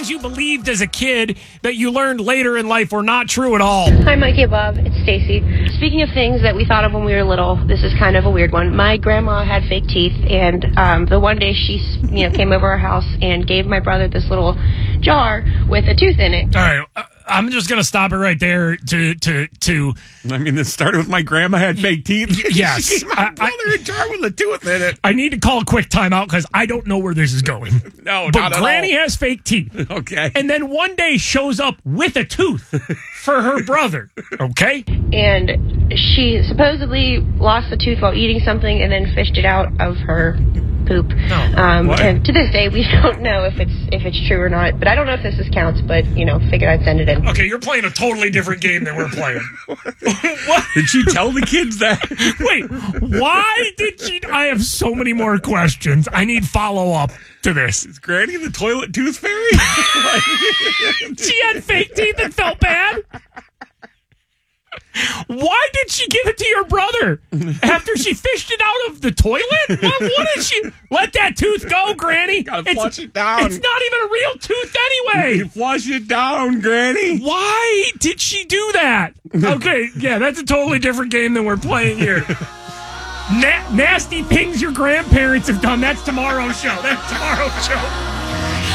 You believed as a kid that you learned later in life were not true at all. Hi, Mikey above. It's Stacy. Speaking of things that we thought of when we were little, this is kind of a weird one. My grandma had fake teeth, and the one day she came over our house and gave my brother this little jar with a tooth in it. All right, I'm just going to stop it right there to I mean, this started with my grandma had fake teeth. Yes. She gave my brother a jar with a tooth in it. I need to call a quick timeout because I don't know where this is going. No, but not at Granny all. has fake teeth. Okay. And then one day shows up with a tooth for her brother. Okay? And she supposedly lost the tooth while eating something and then fished it out of her poop. What? And to this day, we don't know if it's true or not. But I don't know if this counts, but, figured I'd send it in. Okay, you're playing a totally different game than we're playing. What? Did she tell the kids that? Wait, why did she? I have so many more questions. I need follow-up to this. Is Granny the toilet tooth fairy? She had fake teeth and felt bad? Why did she give it to your brother after she fished it out of the toilet? What did she? Let that tooth go, Granny. Gotta flush it down. It's not even a real tooth anyway. You flush it down, Granny. Why did she do that? Okay, yeah, that's a totally different game than we're playing here. Nasty things your grandparents have done. That's tomorrow's show.